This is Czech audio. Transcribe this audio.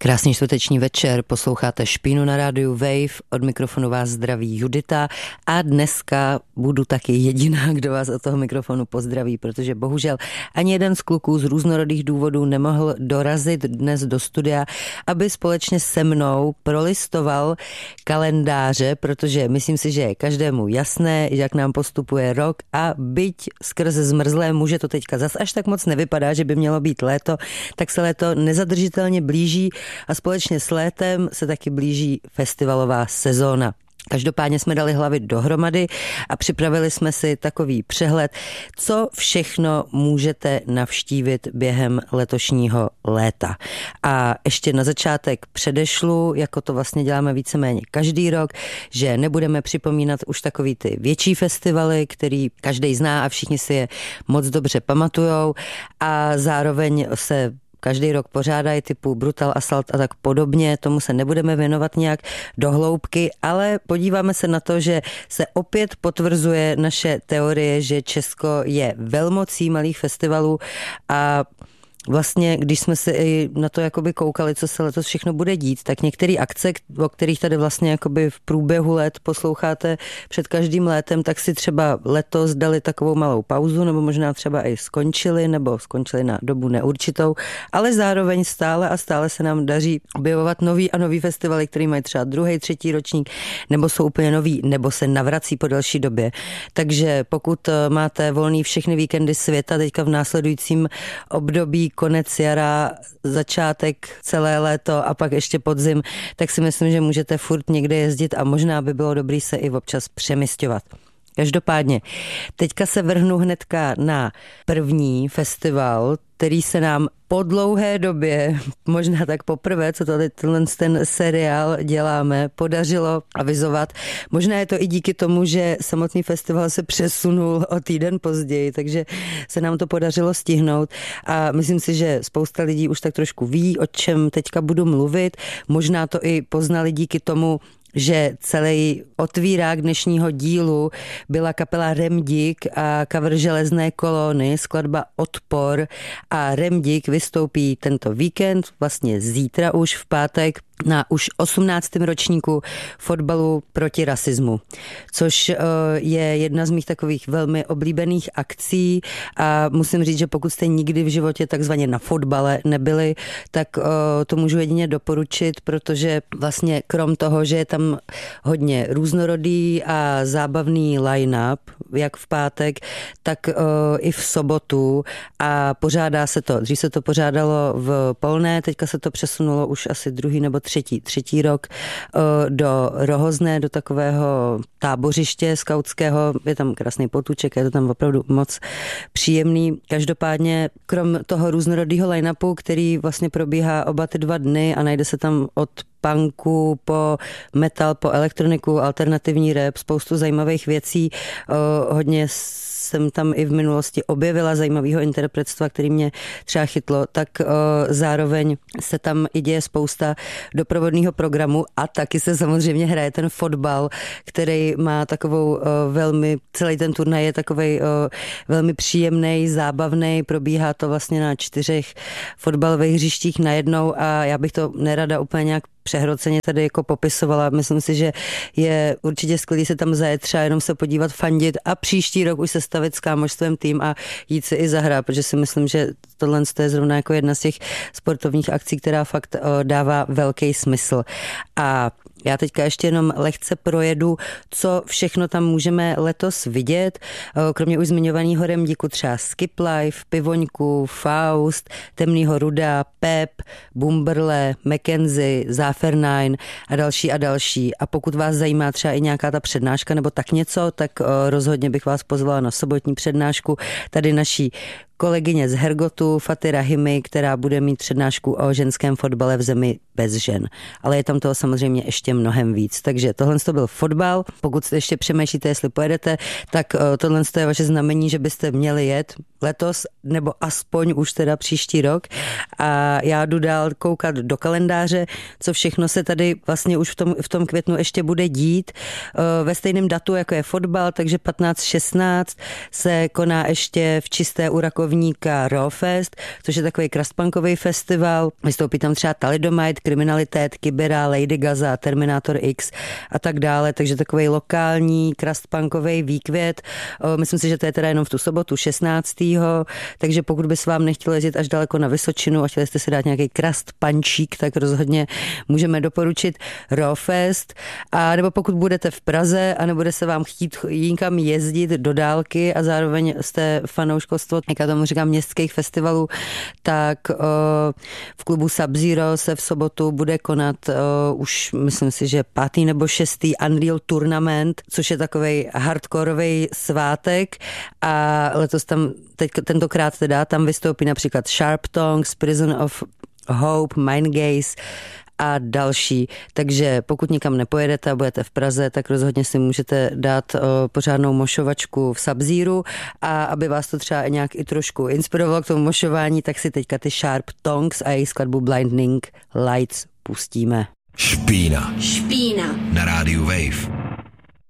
Krásný čtvrteční večer, posloucháte Špínu na rádiu Wave, od mikrofonu vás zdraví Judita a dneska budu taky jediná, kdo vás od toho mikrofonu pozdraví, protože bohužel ani jeden z kluků z různorodých důvodů nemohl dorazit dnes do studia, aby společně se mnou prolistoval kalendáře, protože myslím si, že je každému jasné, jak nám postupuje rok a byť skrze zmrzlé muže to teďka zas až tak moc nevypadá, že by mělo být léto, tak se léto nezadržitelně blíží a společně s létem se taky blíží festivalová sezóna. Každopádně jsme dali hlavy dohromady a připravili jsme si takový přehled, co všechno můžete navštívit během letošního léta. A ještě na začátek předešlu, jako to vlastně děláme víceméně každý rok, že nebudeme připomínat už takový ty větší festivaly, který každý zná a všichni si je moc dobře pamatujou, a zároveň se každý rok pořádají typu Brutal Assault a tak podobně, tomu se nebudeme věnovat nějak do hloubky, ale podíváme se na to, že se opět potvrzuje naše teorie, že Česko je velmocí malých festivalů a vlastně, když jsme se i na to jakoby koukali, co se letos všechno bude dít, tak některé akce, o kterých tady vlastně jakoby v průběhu let posloucháte před každým létem, tak si třeba letos dali takovou malou pauzu, nebo možná třeba i skončili na dobu neurčitou, ale zároveň stále a stále se nám daří objevovat nový a nový festivaly, který mají třeba druhý, třetí ročník, nebo jsou úplně nový, nebo se navrací po delší době. Takže pokud máte volný všechny víkendy světa teďka v následujícím období, konec jara, začátek celé léto a pak ještě podzim, tak si myslím, že můžete furt někde jezdit a možná by bylo dobrý se i občas přemisťovat. Každopádně, teďka se vrhnu hnedka na první festival, který se nám po dlouhé době, možná tak poprvé, co ten seriál děláme, podařilo avizovat. Možná je to i díky tomu, že samotný festival se přesunul o týden později, takže se nám to podařilo stihnout a myslím si, že spousta lidí už tak trošku ví, o čem teďka budu mluvit. Možná to i poznali díky tomu, že celý otvírák dnešního dílu byla kapela Remdik a cover Železné kolony, skladba Odpor, a Remdik vystoupí tento víkend, vlastně zítra už v pátek, na už 18. ročníku fotbalu proti rasismu, což je jedna z mých takových velmi oblíbených akcí a musím říct, že pokud jste nikdy v životě takzvaně na fotbale nebyli, tak to můžu jedině doporučit, protože vlastně krom toho, že je tam hodně různorodý a zábavný line-up, jak v pátek, tak i v sobotu, a pořádá se to, dřív se to pořádalo v Polné, teďka se to přesunulo už asi druhý nebo třetí rok do Rohozné, do takového tábořiště skautského. Je tam krásný potůček, je to tam opravdu moc příjemný. Každopádně krom toho různorodého line-upu, který vlastně probíhá oba ty 2 dny a najde se tam od punku po metal, po elektroniku, alternativní rap, spoustu zajímavých věcí. Hodně jsem tam i v minulosti objevila zajímavého interpretstva, který mě třeba chytlo, tak zároveň se tam i děje spousta doprovodného programu a taky se samozřejmě hraje ten fotbal, který má takovou celý ten turnaj je takovej velmi příjemný, zábavný, probíhá to vlastně na 4 fotbalových hřištích najednou a já bych to nerada úplně nějak přehroceně tady jako popisovala. Myslím si, že je určitě skvělý se tam zajet, třeba jenom se podívat, fandit a příští rok už se stavit s kámošstvem tým a jít si i zahrát, protože si myslím, že tohle je zrovna jako jedna z těch sportovních akcí, která fakt dává velký smysl. A já teďka ještě jenom lehce projedu, co všechno tam můžeme letos vidět. Kromě už zmiňovaného Remdiku třeba Skip Life, Pivoňku, Faust, Temnýho Ruda, Pep, Bumberle, Mackenzie, Záfernine a další a další. A pokud vás zajímá třeba i nějaká ta přednáška nebo tak něco, tak rozhodně bych vás pozvala na sobotní přednášku tady naší kolegyně z Hergotu, Faty Rahimy, která bude mít přednášku o ženském fotbale v zemi bez žen. Ale je tam toho samozřejmě ještě mnohem víc. Takže tohle to byl fotbal. Pokud se ještě přemýšlíte, jestli pojedete, tak tohle je vaše znamení, že byste měli jet letos, nebo aspoň už teda příští rok. A já jdu dál koukat do kalendáře, co všechno se tady vlastně už v tom květnu ještě bude dít. Ve stejném datu, jako je fotbal, takže 15-16 se koná ještě v Čisté u Rakovníka Dubrovníka Raw Fest, což je takový crustpunkový festival. Vystoupí tam třeba Thalidomide, Kriminalitet, Kibera, Lady Gaza, Terminator X a tak dále, takže takový lokální crustpunkový výkvět. Myslím si, že to je teda jenom v tu sobotu 16. Takže pokud by se vám nechtělo jezdit až daleko na Vysočinu a chtěli jste si dát nějaký crust pančík, tak rozhodně můžeme doporučit Raw Fest. A nebo pokud budete v Praze a nebude se vám chtít jinkam jezdit do dálky a zároveň jste fanouškovstvo, jak já tomu říkám, městských festivalů, tak v klubu Sub-Zero se v sobotu bude konat už myslím si, že 5. nebo 6. Unreal Tournament, což je takovej hardkorový svátek a letos tam, tentokrát teda, tam vystoupí například Sharp Tongues, Prison of Hope, Mind Gaze a další. Takže pokud nikam nepojedete a budete v Praze, tak rozhodně si můžete dát pořádnou mošovačku v Sub-Zero a aby vás to třeba nějak i trošku inspirovalo k tomu mošování, tak si teďka ty Sharp Tongues a jejich skladbu Blinding Lights pustíme. Špína. Na rádiu Wave.